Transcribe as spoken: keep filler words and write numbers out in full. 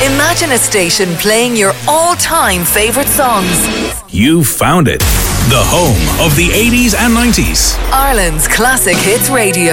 Imagine a station playing your all-time favourite songs. You found it. The home of the eighties and nineties. Ireland's Classic Hits Radio.